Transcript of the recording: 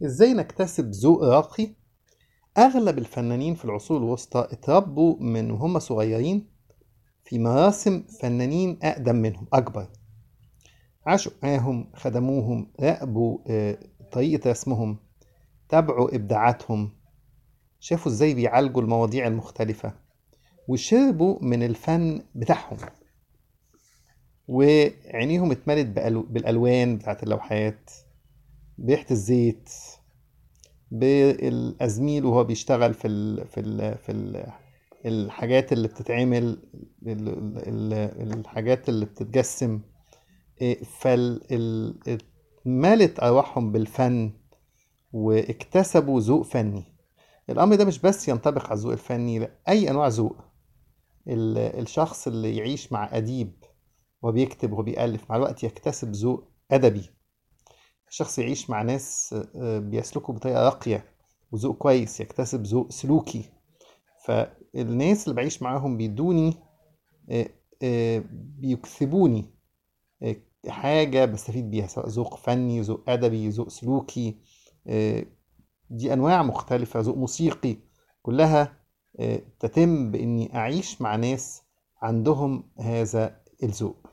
ازاي نكتسب ذوق راقي؟ اغلب الفنانين في العصور الوسطى اتربوا من وهم صغيرين في مراسم فنانين اقدم منهم اكبر. عاشوا معاهم، خدموهم، راقبوا طريقة رسمهم، تابعوا ابداعاتهم، شافوا ازاي بيعالجوا المواضيع المختلفة، وشربوا من الفن بتاعهم، وعينيهم اتملت بالالوان بتاعت اللوحات، بريحة الزيت، بالازميل وهو بيشتغل الحاجات اللي بتتعمل، الحاجات اللي بتتجسم. مالت ارواحهم بالفن واكتسبوا ذوق فني. الامر ده مش بس ينطبق على الذوق الفني، لا، اي انواع ذوق. الشخص اللي يعيش مع اديب وبيكتب وبيألف مع الوقت يكتسب ذوق ادبي. الشخص يعيش مع ناس بيسلكوا بطريقة راقية وذوق كويس يكتسب ذوق سلوكي. فالناس اللي بعيش معاهم بيدوني بيكسبوني حاجة بستفيد بيها، سواء ذوق فني، ذوق أدبي، ذوق سلوكي. آه، دي أنواع مختلفة، ذوق موسيقي، كلها تتم بإني أعيش مع ناس عندهم هذا الذوق.